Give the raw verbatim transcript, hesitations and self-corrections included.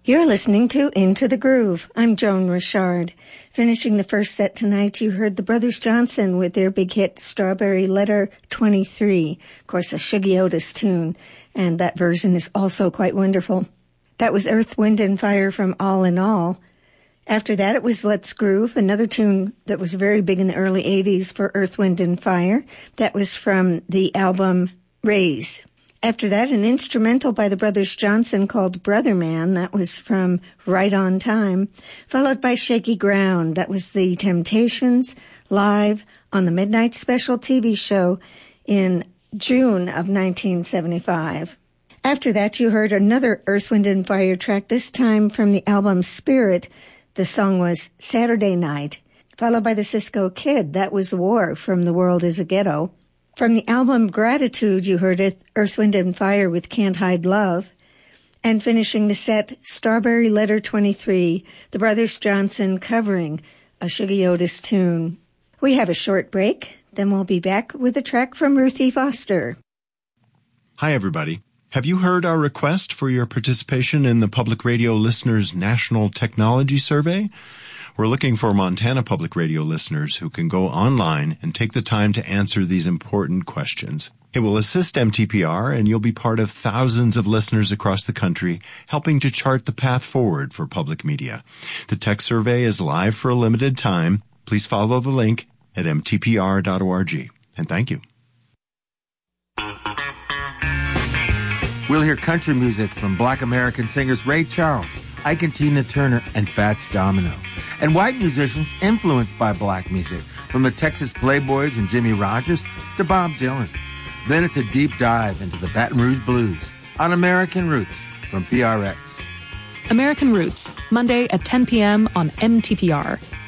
You're listening to Into the Groove. I'm Joan Richard. Finishing the first set tonight, you heard the Brothers Johnson with their big hit, Strawberry Letter twenty-three. Of course, a Shuggie Otis tune, and that version is also quite wonderful. That was Earth, Wind and Fire from All in All. After that, it was Let's Groove, another tune that was very big in the early eighties for Earth, Wind and Fire. That was from the album Raise. After that, an instrumental by the Brothers Johnson called Brother Man. That was from Right on Time. Followed by Shaky Ground. That was the Temptations live on the Midnight Special T V show in June of nineteen seventy-five. After that, you heard another Earth, Wind and Fire track, this time from the album Spirit. The song was Saturday Night. Followed by the Cisco Kid. That was War from The World is a Ghetto. From the album Gratitude, you heard Earth, Wind and Fire with Can't Hide Love. And finishing the set, Strawberry Letter twenty-three, the Brothers Johnson covering a Shuggie Otis tune. We have a short break, then we'll be back with a track from Ruthie Foster. Hi, everybody. Have you heard our request for your participation in the Public Radio Listeners National Technology Survey? We're looking for Montana Public Radio listeners who can go online and take the time to answer these important questions. It will assist M T P R, and you'll be part of thousands of listeners across the country helping to chart the path forward for public media. The tech survey is live for a limited time. Please follow the link at m t p r dot org. And thank you. We'll hear country music from Black American singers Ray Charles, Ike and Tina Turner, and Fats Domino. And white musicians influenced by black music, from the Texas Playboys and Jimmy Rogers to Bob Dylan. Then it's a deep dive into the Baton Rouge Blues on American Roots from P R X. American Roots, Monday at ten p.m. on M T P R.